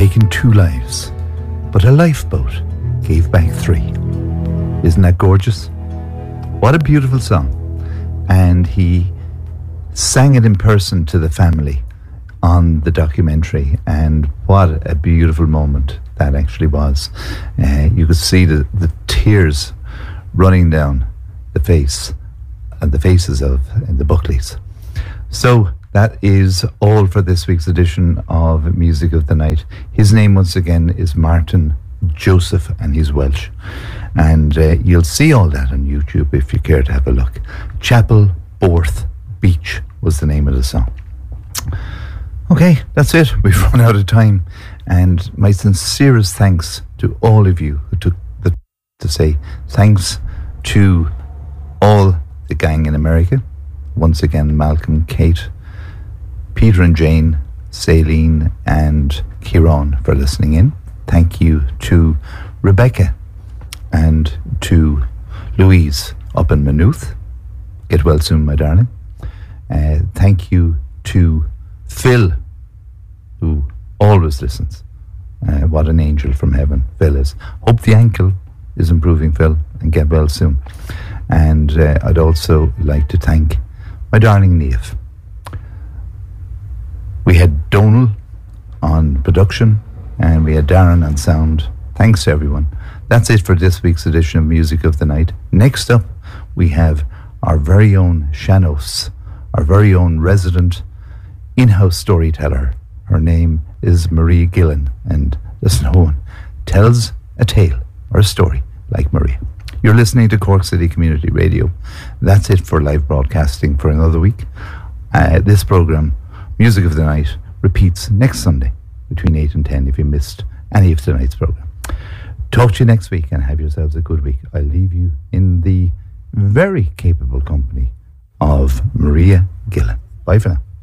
taken 2 lives, but a lifeboat gave back 3. Isn't that gorgeous? What a beautiful song. And he sang it in person to the family on the documentary, and what a beautiful moment that actually was. You could see the tears running down the face and the faces of the Buckleys. So that is all for this week's edition of Music of the Night. His name once again is Martin Joseph, and he's Welsh, and you'll see all that on YouTube if you care to have a look. Chapel Borth Beach was the name of the song. Okay, that's it. We've run out of time, and my sincerest thanks to all of you who took the to say thanks to all the gang in America. Once again, Malcolm, Kate, Peter and Jane, Saline and Kieran for listening in. Thank you to Rebecca and to Louise up in Maynooth. Get well soon, my darling. Thank you to Phil, who always listens. What an angel from heaven Phil is. Hope the ankle is improving, Phil, and get well soon. And I'd also like to thank my darling Niamh. We had Donal on production, and we had Darren on sound. Thanks to everyone. That's it for this week's edition of Music of the Night. Next up, we have our very own Shanos, our very own resident in-house storyteller. Her name is Maria Gillen, and there's no one tells a tale or a story like Maria. You're listening to Cork City Community Radio. That's it for live broadcasting for another week. This programme, Music of the Night, repeats next Sunday between 8 and 10 if you missed any of tonight's programme. Talk to you next week, and have yourselves a good week. I'll leave you in the very capable company of Maria Gillen. Bye for now.